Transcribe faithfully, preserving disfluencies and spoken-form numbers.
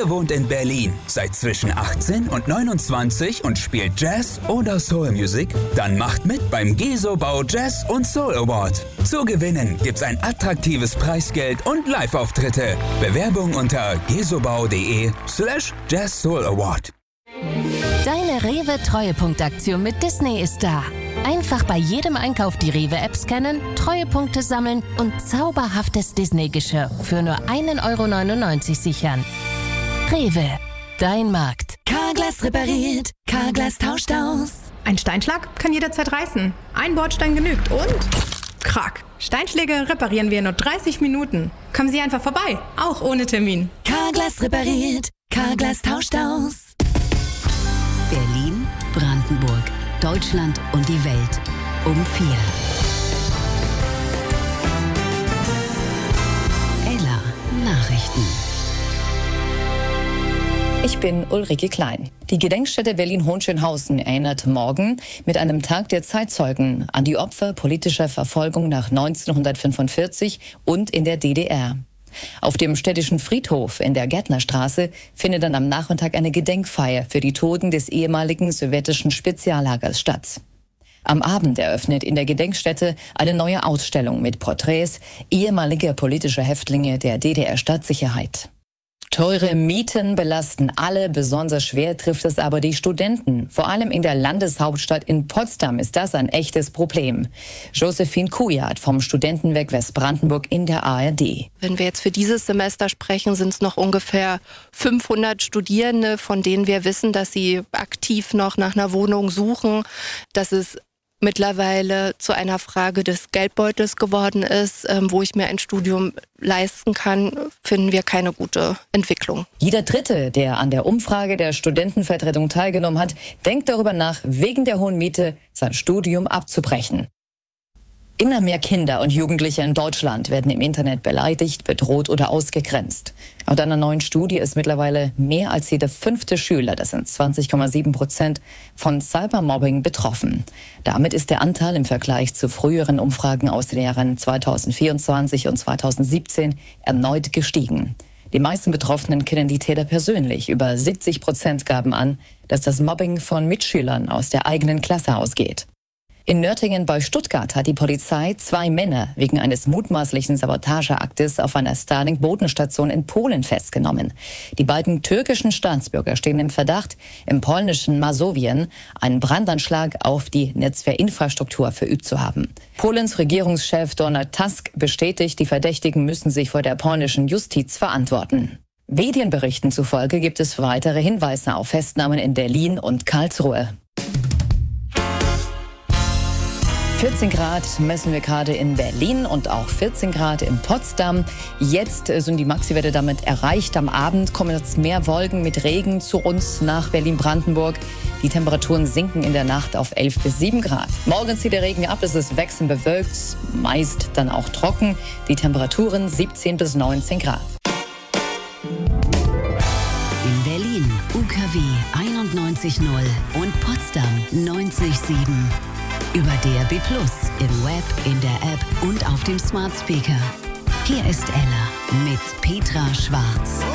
Ihr wohnt in Berlin, seid zwischen achtzehn und neunundzwanzig und spielt Jazz oder Soul-Musik? Dann macht mit beim Gesobau Jazz und Soul Award. Zu gewinnen gibt's ein attraktives Preisgeld und Live-Auftritte. Bewerbung unter gesobau.de slash Jazz Soul Award. Deine Rewe-Treuepunktaktion mit Disney ist da. Einfach bei jedem Einkauf die Rewe-App scannen, Treuepunkte sammeln und zauberhaftes Disney-Geschirr für nur ein Euro neunundneunzig sichern. Rewe, dein Markt. Carglass repariert, Carglass tauscht aus. Ein Steinschlag kann jederzeit reißen. Ein Bordstein genügt und... Krack. Steinschläge reparieren wir in nur dreißig Minuten. Kommen Sie einfach vorbei, auch ohne Termin. Carglass repariert, Carglass tauscht aus. Berlin, Brandenburg, Deutschland und die Welt um vier. Ella Nachrichten. Ich bin Ulrike Klein. Die Gedenkstätte Berlin-Hohenschönhausen erinnert morgen mit einem Tag der Zeitzeugen an die Opfer politischer Verfolgung nach neunzehnhundertfünfundvierzig und in der D D R. Auf dem städtischen Friedhof in der Gärtnerstraße findet dann am Nachmittag eine Gedenkfeier für die Toten des ehemaligen sowjetischen Speziallagers statt. Am Abend eröffnet in der Gedenkstätte eine neue Ausstellung mit Porträts ehemaliger politischer Häftlinge der D D R-Staatssicherheit. Teure Mieten belasten alle, besonders schwer trifft es aber die Studenten. Vor allem in der Landeshauptstadt in Potsdam ist das ein echtes Problem. Josephine Kujat vom Studentenwerk Westbrandenburg in der A R D. Wenn wir jetzt für dieses Semester sprechen, sind es noch ungefähr fünfhundert Studierende, von denen wir wissen, dass sie aktiv noch nach einer Wohnung suchen, dass es mittlerweile zu einer Frage des Geldbeutels geworden ist, ähm, wo ich mir ein Studium leisten kann, finden wir keine gute Entwicklung. Jeder Dritte, der an der Umfrage der Studentenvertretung teilgenommen hat, denkt darüber nach, wegen der hohen Miete sein Studium abzubrechen. Immer mehr Kinder und Jugendliche in Deutschland werden im Internet beleidigt, bedroht oder ausgegrenzt. Laut einer neuen Studie ist mittlerweile mehr als jeder fünfte Schüler, das sind zwanzig Komma sieben Prozent, von Cybermobbing betroffen. Damit ist der Anteil im Vergleich zu früheren Umfragen aus den Jahren zweitausendvierundzwanzig und zweitausendsiebzehn erneut gestiegen. Die meisten Betroffenen kennen die Täter persönlich. Über siebzig Prozent gaben an, dass das Mobbing von Mitschülern aus der eigenen Klasse ausgeht. In Nörtingen bei Stuttgart hat die Polizei zwei Männer wegen eines mutmaßlichen Sabotageaktes auf einer Starlink-Bodenstation in Polen festgenommen. Die beiden türkischen Staatsbürger stehen im Verdacht, im polnischen Masowien einen Brandanschlag auf die Netzwerkinfrastruktur verübt zu haben. Polens Regierungschef Donald Tusk bestätigt, die Verdächtigen müssen sich vor der polnischen Justiz verantworten. Medienberichten zufolge gibt es weitere Hinweise auf Festnahmen in Berlin und Karlsruhe. vierzehn Grad messen wir gerade in Berlin und auch vierzehn Grad in Potsdam. Jetzt sind die Maxi-Werte damit erreicht. Am Abend kommen jetzt mehr Wolken mit Regen zu uns nach Berlin-Brandenburg. Die Temperaturen sinken in der Nacht auf elf bis sieben Grad. Morgen zieht der Regen ab, es ist wechselnd bewölkt, meist dann auch trocken. Die Temperaturen siebzehn bis neunzehn Grad. In Berlin U K W einundneunzig Komma null und Potsdam neunzig Komma sieben. Über D A B plus, im Web, in der App und auf dem Smart Speaker. Hier ist Ella mit Petra Schwarz.